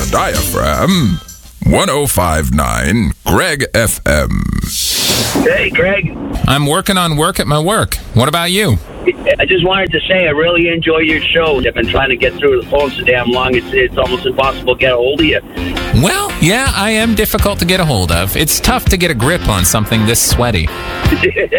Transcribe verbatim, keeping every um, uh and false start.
the diaphragm. one oh five point nine Greg F M. Hey, Greg. I'm working on work at my work. What about you? I just wanted to say I really enjoy your show. I've been trying to get through the phone so damn long, it's, it's almost impossible to get a hold of you. Well, yeah, I am difficult to get a hold of. It's tough to get a grip on something this sweaty.